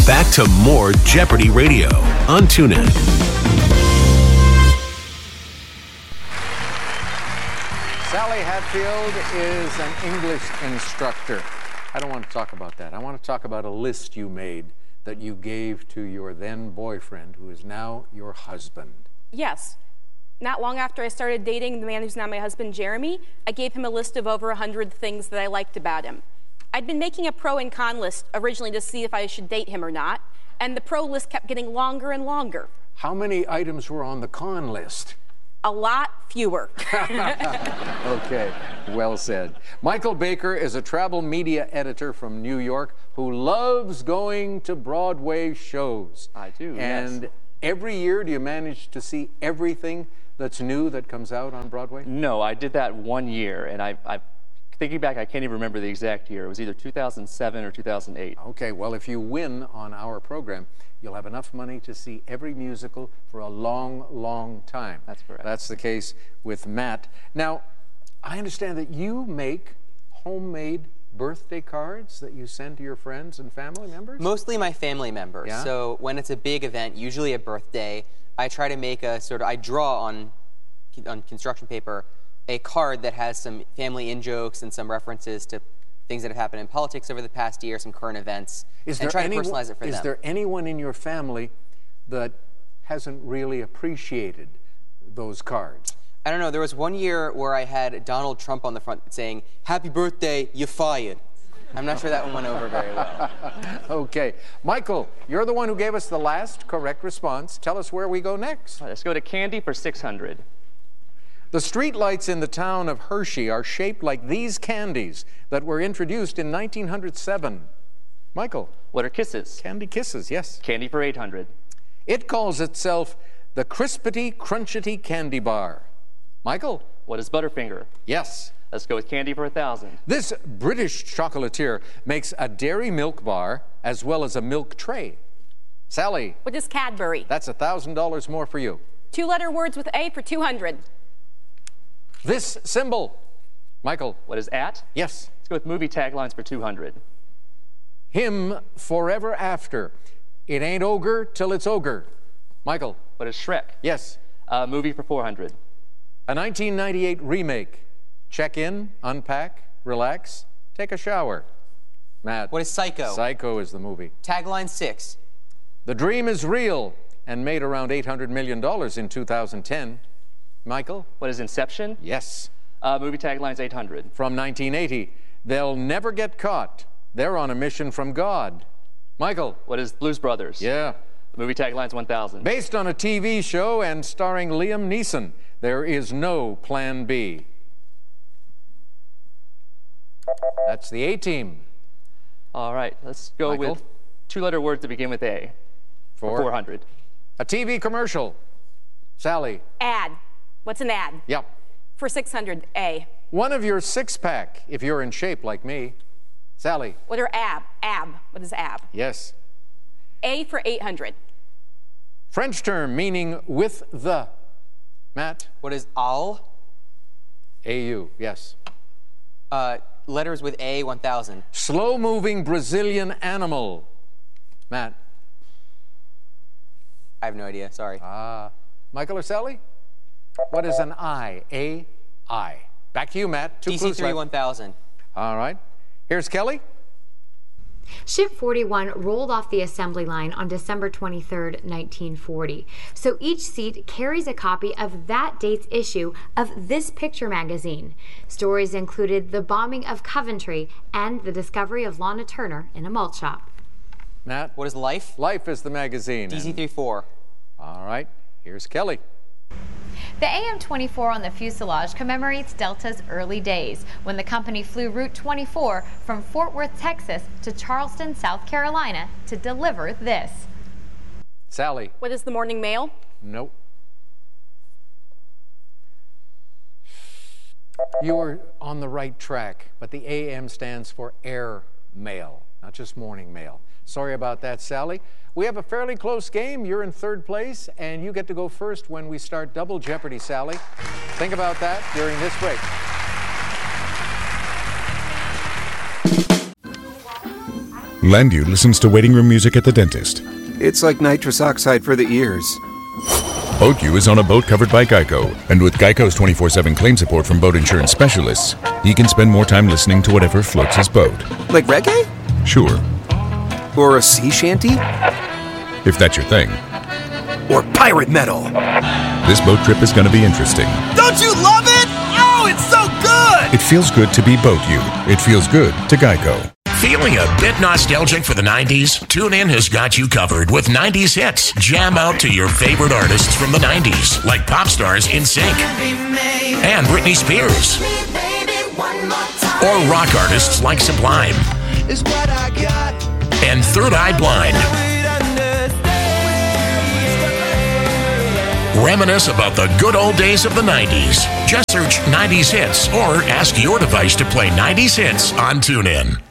Back to more Jeopardy Radio on TuneIn. Sally Hatfield is an English instructor. I don't want to talk about that. I want to talk about a list you made that you gave to your then boyfriend, who is now your husband. Yes. Not long after I started dating the man who's now my husband, Jeremy, I gave him a list of over 100 things that I liked about him. I'd been making a pro and con list originally to see if I should date him or not, and the pro list kept getting longer and longer. How many items were on the con list? A lot fewer. Okay, well said. Michael Baker is a travel media editor from New York who loves going to Broadway shows. I do, And yes. every year, do you manage to see everything that's new that comes out on Broadway? No, I did that 1 year, and I thinking back, I can't even remember the exact year. It was either 2007 or 2008. Okay, well, if you win on our program, you'll have enough money to see every musical for a long, long time. That's correct. That's the case with Matt. Now, I understand that you make homemade birthday cards that you send to your friends and family members? Mostly my family members. Yeah? So when it's a big event, usually a birthday, I try to make a I draw on construction paper a card that has some family in-jokes and some references to things that have happened in politics over the past year, some current events, and try to personalize it for them. Is there anyone in your family that hasn't really appreciated those cards? I don't know. There was 1 year where I had Donald Trump on the front saying, "Happy birthday, you're fired." I'm not sure that one went over very well. Okay. Michael, you're the one who gave us the last correct response. Tell us where we go next. Let's go to candy for 600. The streetlights in the town of Hershey are shaped like these candies that were introduced in 1907. Michael. What are kisses? Candy Kisses, yes. Candy for 800. It calls itself the Crispity Crunchity Candy Bar. Michael. What is Butterfinger? Yes. Let's go with candy for 1,000. This British chocolatier makes a dairy milk bar as well as a milk tray. Sally. What is Cadbury? That's $1,000 more for you. 2-letter words with A for 200. This symbol. Michael. What is at? Yes. Let's go with movie taglines for 200. Him Forever After. It ain't ogre till it's ogre. Michael. What is Shrek? Yes. Movie for 400. A 1998 remake. Check in, unpack, relax, take a shower. Matt. What is Psycho? Psycho is the movie. Tagline 6. The Dream is Real and made around $800 million in 2010. Michael? What is Inception? Yes. Movie taglines 800. From 1980. They'll never get caught. They're on a mission from God. Michael? What is Blues Brothers? Yeah. Movie taglines 1,000. Based on a TV show and starring Liam Neeson, there is no Plan B. That's the A-team. All right, let's go Michael? with 2-letter words that begin with A. For 400. A TV commercial. Sally. Ad. What's an ad? Yep. For 600, A. One of your six-pack, if you're in shape like me. Sally. What are ab? Ab. What is ab? Yes. A for 800. French term meaning with the. Matt. What is al? A-U, yes. Letters with A, 1,000. Slow-moving Brazilian animal. Matt. I have no idea, sorry. Michael or Sally? What is an I? A-I. Back to you, Matt. Two clues DC3, left. 1,000. All right. Here's Kelly. Ship 41 rolled off the assembly line on December 23, 1940. So each seat carries a copy of that date's issue of this picture magazine. Stories included the bombing of Coventry and the discovery of Lana Turner in a malt shop. Matt. What is Life? Life is the magazine. DC3, 4. All right. Here's Kelly. The AM-24 on the fuselage commemorates Delta's early days, when the company flew Route 24 from Fort Worth, Texas to Charleston, South Carolina to deliver this. Sally. What is the morning mail? Nope. You were on the right track, but the AM stands for air mail, not just morning mail. Sorry about that, Sally. We have a fairly close game. You're in third place, and you get to go first when we start Double Jeopardy, Sally. Think about that during this break. Landu listens to waiting room music at the dentist. It's like nitrous oxide for the ears. BoatU is on a boat covered by Geico, and with Geico's 24/7 claim support from boat insurance specialists, he can spend more time listening to whatever floats his boat. Like reggae? Sure. Or a sea shanty? If that's your thing. Or pirate metal. This boat trip is going to be interesting. Don't you love it? Oh, it's so good! It feels good to be BoatU. It feels good to Geico. Feeling a bit nostalgic for the 90s? TuneIn has got you covered with 90s hits. Jam out to your favorite artists from the 90s, like pop stars NSYNC and Britney Spears. Or rock artists like Sublime and Third Eye Blind. Reminisce about the good old days of the 90s. Just search 90s hits or ask your device to play 90s hits on TuneIn.